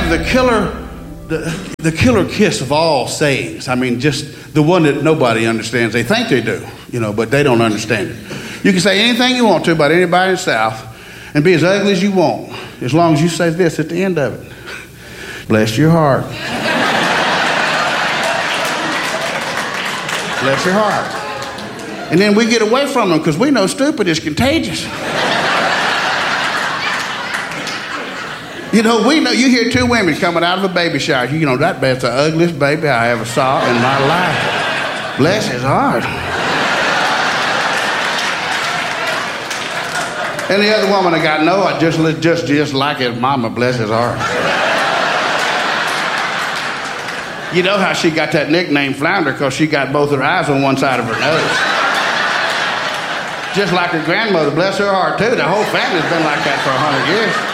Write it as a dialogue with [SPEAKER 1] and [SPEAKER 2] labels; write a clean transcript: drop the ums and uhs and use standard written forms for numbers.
[SPEAKER 1] have the killer kiss of all sayings. I mean, just the one that nobody understands. They think they do, but they don't understand it. You can say anything you want to about anybody in the South and be as ugly as you want, as long as you say this at the end of it. Bless your heart. Bless your heart. And then we get away from them because we know stupid is contagious. We know, you hear two women coming out of a baby shower. That's the ugliest baby I ever saw in my life. Bless his heart. And the other woman I got, no, I just like his mama, bless his heart. You know how she got that nickname Flounder? Because she got both her eyes on one side of her nose. Just like her grandmother, bless her heart too. The whole family's been like that for 100 years.